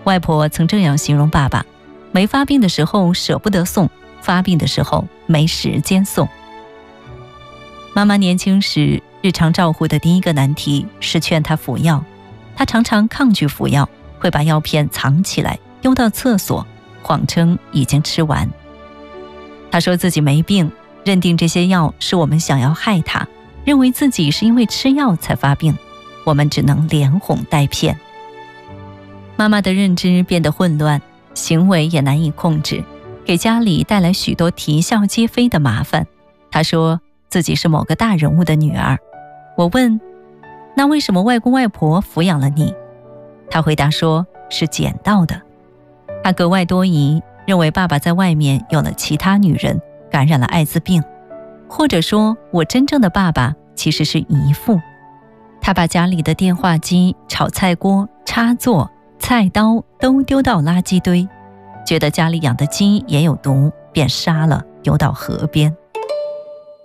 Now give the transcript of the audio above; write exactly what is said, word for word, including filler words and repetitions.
外婆曾这样形容爸爸：没发病的时候舍不得送，发病的时候没时间送。妈妈年轻时日常照护的第一个难题是劝她服药，她常常抗拒服药，会把药片藏起来丢到厕所，谎称已经吃完。她说自己没病，认定这些药是我们想要害她，认为自己是因为吃药才发病，我们只能连哄带骗。妈妈的认知变得混乱，行为也难以控制，给家里带来许多啼笑皆非的麻烦。她说自己是某个大人物的女儿。我问，那为什么外公外婆抚养了你？她回答说是捡到的。她格外多疑，认为爸爸在外面有了其他女人，感染了艾滋病，或者说我真正的爸爸其实是姨父。她把家里的电话机、炒菜锅、插座、菜刀都丢到垃圾堆，觉得家里养的鸡也有毒，便杀了丢到河边。